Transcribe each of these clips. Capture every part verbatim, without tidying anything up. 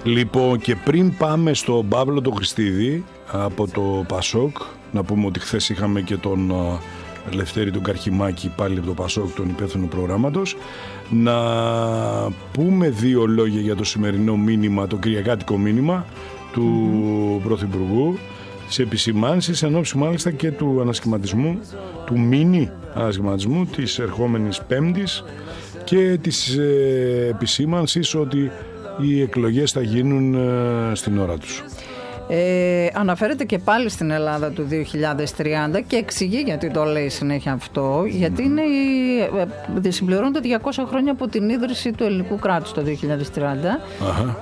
Λοιπόν, και πριν πάμε στον Παύλο τον Χριστίδη από το Πασόκ, να πούμε ότι χθες είχαμε και τον Λευτέρη τον Καρχημάκη πάλι από το Πασόκ, τον υπεύθυνο προγράμματος, να πούμε δύο λόγια για το σημερινό μήνυμα, το κυριακάτικο μήνυμα του mm-hmm. Πρωθυπουργού, τις επισημάνσεις εν ώψη μάλιστα και του ανασχηματισμού, του μίνι ανασχηματισμού της ερχόμενης Πέμπτης και της ε, επισήμανσης ότι οι εκλογές θα γίνουν ε, στην ώρα τους. Ε, αναφέρεται και πάλι στην Ελλάδα του δύο χιλιάδες τριάντα και εξηγεί γιατί το λέει συνέχεια αυτό, γιατί είναι η, ε, συμπληρώνονται διακόσια χρόνια από την ίδρυση του ελληνικού κράτους το δύο χιλιάδες τριάντα. Αχα.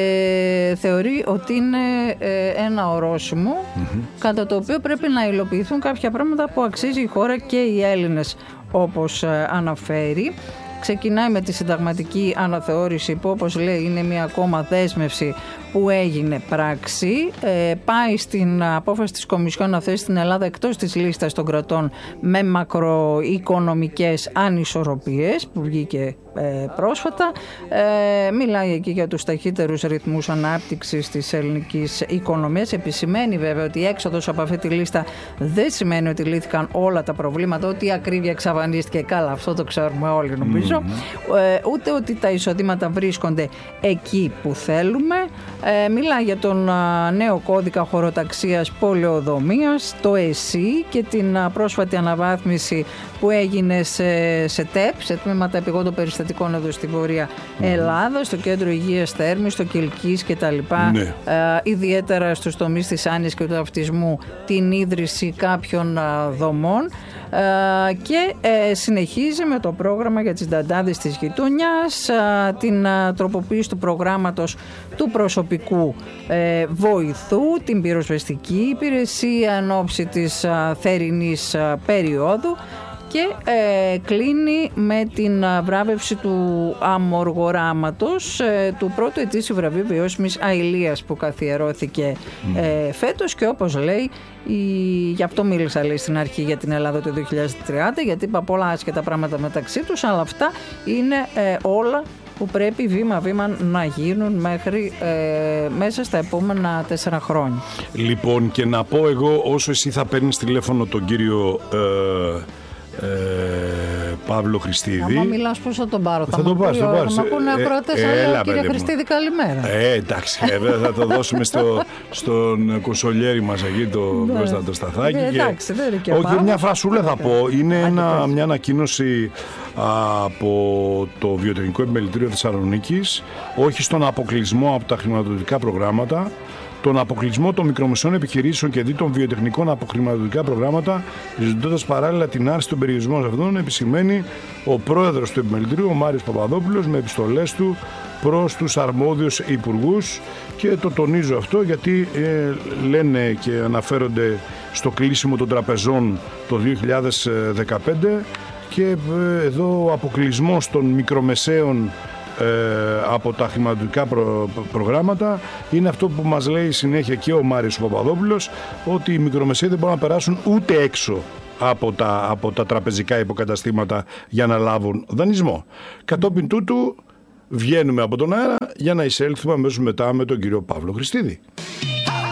Και θεωρεί ότι είναι ε, ένα ορόσημο mm-hmm. κατά το οποίο πρέπει να υλοποιηθούν κάποια πράγματα που αξίζει η χώρα και οι Έλληνες, όπως ε, αναφέρει. Ξεκινάει με τη συνταγματική αναθεώρηση που, όπως λέει, είναι μια ακόμα δέσμευση που έγινε πράξη. Ε, πάει στην απόφαση της Κομισιόν να θέσει την Ελλάδα εκτός της λίστας των κρατών με μακροοικονομικές ανισορροπίες που βγήκε ε, πρόσφατα. Ε, μιλάει εκεί για τους ταχύτερους ρυθμούς ανάπτυξης της ελληνικής οικονομίας. Επισημαίνει βέβαια ότι η έξοδος από αυτή τη λίστα δεν σημαίνει ότι λύθηκαν όλα τα προβλήματα, ότι η ακρίβεια εξαφανίστηκε. Καλά, αυτό το ξέρουμε όλοι νομίζω. Mm-hmm. Ε, ούτε ότι τα εισοδήματα βρίσκονται εκεί που θέλουμε. Ε, μιλάει για τον α, νέο κώδικα χωροταξίας πολεοδομίας, το ΕΣΥ και την α, πρόσφατη αναβάθμιση που έγινε σε, σε ΤΕΠ, σε τμήματα επιγόντων περιστατικών εδώ στην Βόρεια mm-hmm. Ελλάδα, στο Κέντρο Υγείας Θέρμης, στο Κιλκής κτλ. Ναι. Ε, ιδιαίτερα στους τομείς της άνοιας και του αυτισμού, την ίδρυση κάποιων α, δομών. Uh, και uh, συνεχίζει με το πρόγραμμα για τις νταντάδες της γειτονιάς, uh, την uh, τροποποίηση του προγράμματος του προσωπικού uh, βοηθού, την πυροσβεστική υπηρεσία εν ώψη της uh, θερινής uh, περίοδου και ε, κλείνει με την α, βράβευση του αμοργοράματος ε, του πρώτου ετήσιου βραβείου βιώσιμης αηλείας που καθιερώθηκε mm. ε, φέτος και όπως λέει η... γι' αυτό μίλησα λέει στην αρχή για την Ελλάδα το δύο χιλιάδες τριάντα, γιατί είπα πολλά άσχετα πράγματα μεταξύ τους, αλλά αυτά είναι ε, όλα που πρέπει βήμα-βήμα να γίνουν μέχρι ε, μέσα στα επόμενα τέσσερα χρόνια. Λοιπόν, και να πω εγώ, όσο εσύ θα παίρνεις τηλέφωνο τον κύριο ε, Ε, Παύλο Χριστίδη. Αν μιλάς πώς θα τον πάρω, θα, θα τον πάρεις, θα μα πούνε ακροατές, αλλά κύριε Χριστίδη καλημέρα. Ε, εντάξει, ε, θα το δώσουμε στο, στον κονσολιέρη μας εκεί το Κώστα το Σταθάκη. Ε, εντάξει, δεν είναι και όχι, μια φρασούλα θα πω. Είναι ένα, μια ανακοίνωση από το Βιοτεχνικό Επιμελητήριο Θεσσαλονίκης, όχι στον αποκλεισμό από τα χρηματοδοτικά προγράμματα, τον αποκλεισμό των μικρομεσαίων επιχειρήσεων και δι των βιοτεχνικών από χρηματοδοτικά προγράμματα, ζητώντας παράλληλα την άρση των περιορισμών αυτών, επισημαίνει ο πρόεδρος του Επιμελητηρίου, ο Μάριος Παπαδόπουλος, με επιστολές του προς τους αρμόδιους υπουργούς. Και το τονίζω αυτό γιατί ε, λένε και αναφέρονται στο κλείσιμο των τραπεζών το δύο χιλιάδες δεκαπέντε και ε, εδώ ο αποκλεισμός των μικρομεσαίων Ε, από τα χρηματοδοτικά προ, προγράμματα είναι αυτό που μας λέει συνέχεια και ο Μάριος Παπαδόπουλος, ότι οι μικρομεσαίοι δεν μπορούν να περάσουν ούτε έξω από τα, από τα τραπεζικά υποκαταστήματα για να λάβουν δανεισμό. Κατόπιν τούτου βγαίνουμε από τον αέρα για να εισέλθουμε αμέσως μετά με τον κύριο Παύλο Χριστίδη.